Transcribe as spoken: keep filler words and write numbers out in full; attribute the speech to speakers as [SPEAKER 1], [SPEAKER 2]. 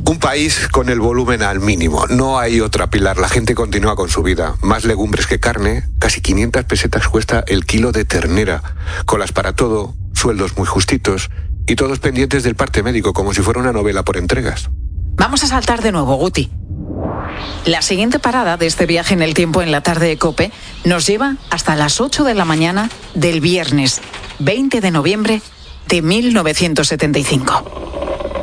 [SPEAKER 1] Un país con el volumen al mínimo. No hay otra, Pilar. La gente continúa con su vida. Más legumbres que carne. Casi quinientas pesetas cuesta el kilo de ternera. Colas para todo, sueldos muy justitos y todos pendientes del parte médico, como si fuera una novela por entregas.
[SPEAKER 2] Vamos a saltar de nuevo, Guti. La siguiente parada de este viaje en el tiempo en la tarde de COPE nos lleva hasta las ocho de la mañana del viernes veinte de noviembre de mil novecientos setenta y cinco.